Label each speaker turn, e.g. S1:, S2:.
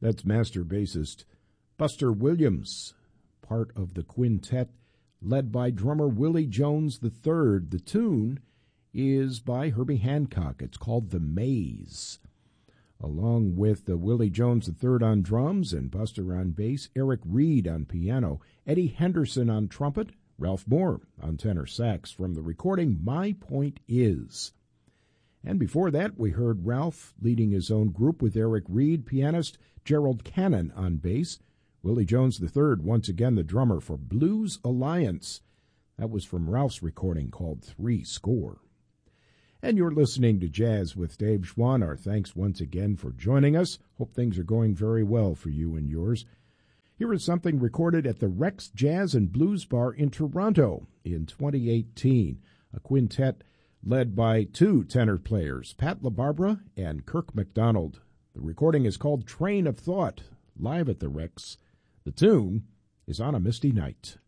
S1: That's master bassist Buster Williams, part of the quintet led by drummer Willie Jones III. The tune is by Herbie Hancock. It's called The Maze. Along with Willie Jones III on drums and Buster on bass, Eric Reed on piano, Eddie Henderson on trumpet, Ralph Moore on tenor sax from the recording My Point Is. And before that, we heard Ralph leading his own group with Eric Reed, pianist Gerald Cannon on bass, Willie Jones III, once again the drummer for Blues Alliance. That was from Ralph's recording called Three Score. And you're listening to Jazz with Dave Schwann. Our thanks once again for joining us. Hope things are going very well for you and yours. Here is something recorded at the Rex Jazz and Blues Bar in Toronto in 2018. A quintet led by two tenor players, Pat LaBarbera and Kirk MacDonald. The recording is called Train of Thought, live at the Rex. The tune is On a Misty Night.